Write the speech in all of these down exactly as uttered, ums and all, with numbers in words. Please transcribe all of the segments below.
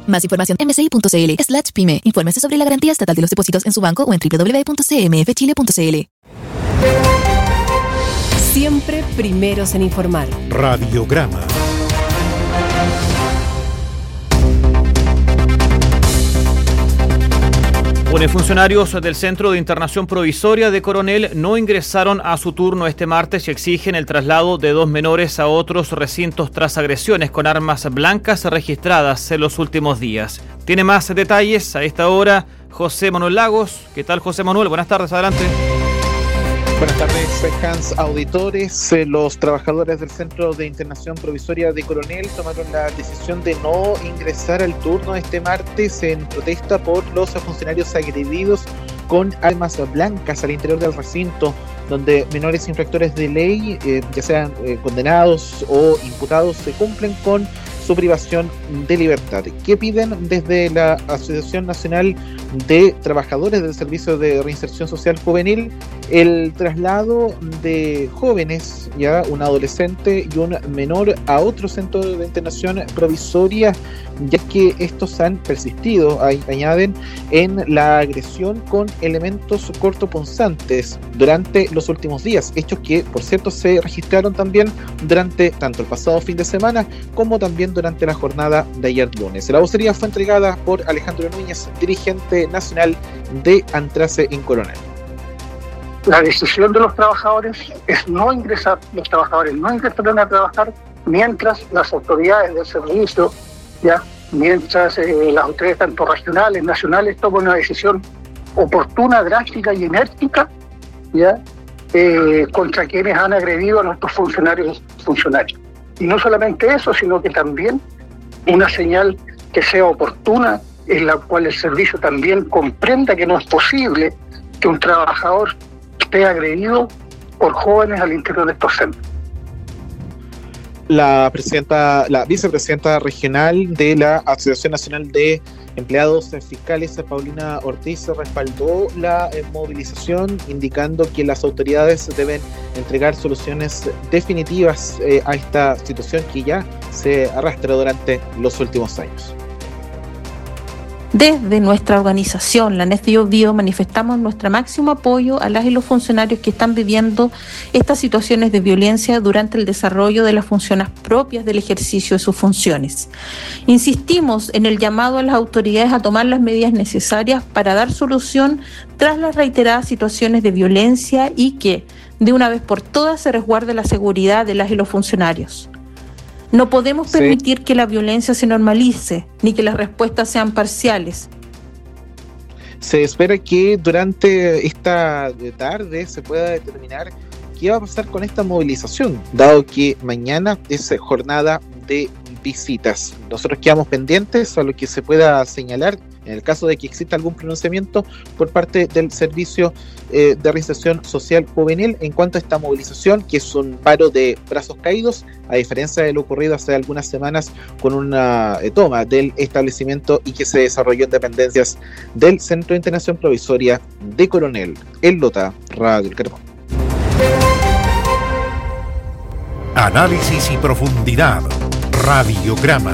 Más información m c i punto c l slash pyme. Infórmese sobre la garantía estatal de los depósitos en su banco o en w w w punto c m f chile punto c l. Siempre primeros en informar. Radiograma. Bueno, funcionarios del Centro de Internación Provisoria de Coronel no ingresaron a su turno este martes y exigen el traslado de dos menores a otros recintos tras agresiones con armas blancas registradas en los últimos días. Tiene más detalles a esta hora José Manuel Lagos. ¿Qué tal, José Manuel? Buenas tardes, adelante. Buenas tardes, Hans, auditores. Los trabajadores del Centro de Internación Provisoria de Coronel tomaron la decisión de no ingresar al turno este martes en protesta por los funcionarios agredidos con armas blancas al interior del recinto, donde menores infractores de ley, eh, ya sean eh, condenados o imputados, se cumplen con su privación de libertad. ¿Qué piden desde la Asociación Nacional de Trabajadores del Servicio de Reinserción Social Juvenil? El traslado de jóvenes, ya un adolescente y un menor, a otro centro de internación provisoria, ya que estos han persistido, añaden, en la agresión con elementos cortopunzantes durante los últimos días, hechos que, por cierto, se registraron también durante tanto el pasado fin de semana como también durante la jornada de ayer lunes. La vocería fue entregada por Alejandro Núñez, dirigente nacional de Antrace en Coronel. La decisión de los trabajadores es no ingresar, los trabajadores no ingresarán a trabajar mientras las autoridades del servicio, ya mientras eh, las autoridades tanto regionales, nacionales, toman una decisión oportuna, drástica y enérgica, ya eh, contra quienes han agredido a nuestros funcionarios funcionarios. Y no solamente eso, sino que también una señal que sea oportuna, en la cual el servicio también comprenda que no es posible que un trabajador esté agredido por jóvenes al interior de estos centros. La presidenta, la vicepresidenta regional de la Asociación Nacional de Empleados Fiscales, Paulina Ortiz, respaldó la eh, movilización, indicando que las autoridades deben entregar soluciones definitivas eh, a esta situación que ya se arrastra durante los últimos años. Desde nuestra organización, la N E F Bio Bio, manifestamos nuestro máximo apoyo a las y los funcionarios que están viviendo estas situaciones de violencia durante el desarrollo de las funciones propias del ejercicio de sus funciones. Insistimos en el llamado a las autoridades a tomar las medidas necesarias para dar solución tras las reiteradas situaciones de violencia y que, de una vez por todas, se resguarde la seguridad de las y los funcionarios. No podemos permitir sí. que la violencia se normalice, ni que las respuestas sean parciales. Se espera que durante esta tarde se pueda determinar qué va a pasar con esta movilización, dado que mañana es jornada de visitas. Nosotros quedamos pendientes a lo que se pueda señalar en el caso de que exista algún pronunciamiento por parte del Servicio eh, de Reinserción Social Juvenil en cuanto a esta movilización, que es un paro de brazos caídos, a diferencia de lo ocurrido hace algunas semanas con una eh, toma del establecimiento y que se desarrolló en dependencias del Centro de Internación Provisoria de Coronel. El Lota, Radio El Carbón. Análisis y profundidad. Radiograma.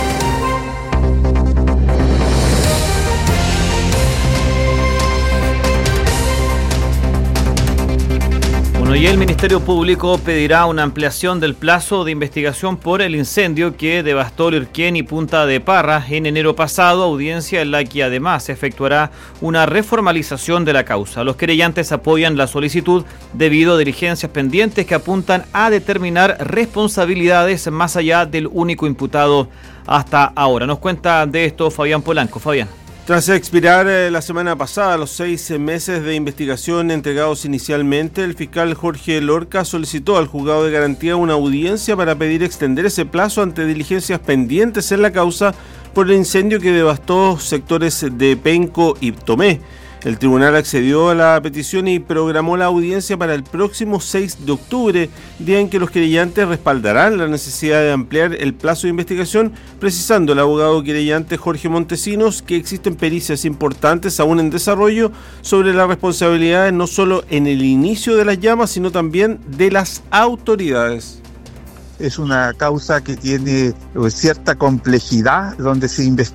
Bueno, y el Ministerio Público pedirá una ampliación del plazo de investigación por el incendio que devastó Lirquén y Punta de Parra en enero pasado, audiencia en la que además se efectuará una reformalización de la causa. Los querellantes apoyan la solicitud debido a diligencias pendientes que apuntan a determinar responsabilidades más allá del único imputado hasta ahora. Nos cuenta de esto Fabián Polanco. Fabián. Tras expirar eh, la semana pasada los seis meses de investigación entregados inicialmente, el fiscal Jorge Lorca solicitó al juzgado de garantía una audiencia para pedir extender ese plazo ante diligencias pendientes en la causa por el incendio que devastó sectores de Penco y Tomé. El tribunal accedió a la petición y programó la audiencia para el próximo seis de octubre, día en que los querellantes respaldarán la necesidad de ampliar el plazo de investigación, precisando el abogado querellante Jorge Montesinos que existen pericias importantes aún en desarrollo sobre las responsabilidades no solo en el inicio de las llamas, sino también de las autoridades. Es una causa que tiene cierta complejidad, donde se investiga